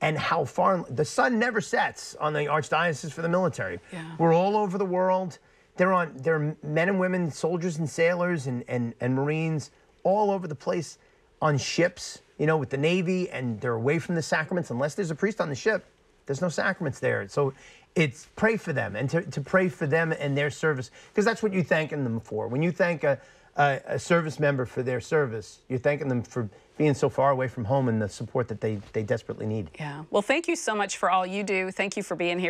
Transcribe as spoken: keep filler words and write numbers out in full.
and how far the sun never sets on the Archdiocese for the military. Yeah. We're all over the world. They're on. They're men and women, soldiers and sailors and, and, and Marines all over the place on ships, you know, with the Navy, and they're away from the sacraments. Unless there's a priest on the ship, there's no sacraments there. So it's pray for them and to, to pray for them and their service, because that's what you're thanking them for. When you thank a, a, a service member for their service, you're thanking them for being so far away from home and the support that they, they desperately need. Yeah. Well, thank you so much for all you do. Thank you for being here.